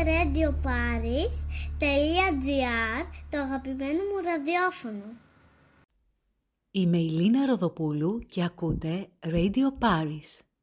radioparis.gr, το αγαπημένο μου ραδιόφωνο. Είμαι η Λίνα Ροδοπούλου και ακούτε Radio Paris.